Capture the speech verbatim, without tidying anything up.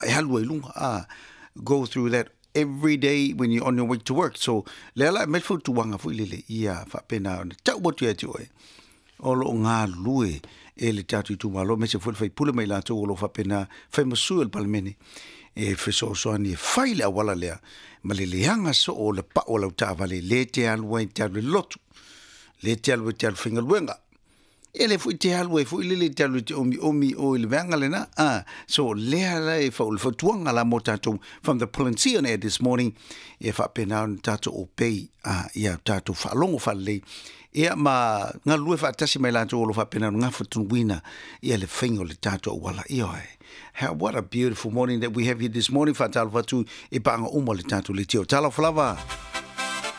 e halu e lunga a go through that every day when you're on your way to work. So le la me fu tu wanga fu lele ia fa pena tau botu e tu e o lo ngā lue e le tatu tu malo me se fu fai pule mai la tu o lo fa pena fai masu el palmene e fe so so ani fai le wala lea ma le leanga so o le pa o la ta vale le te alu e te alu lotu le te alu e te alu fingal wenga ele fu te alu e fu le te alu te omi omi o le vanga le na ah so le ala e fa o le fatuanga la mo tatu from the Palencia on air this morning e fa pena tatu o pei ah ia tatu fa longo fa le ia ma nga lue fa tasi mai la o lo fa pena nga fatu wina ia le fingo le tatu wala ia how what a beautiful morning that we have here this morning fa tal fatu e panga umo le tatu le tio tala flava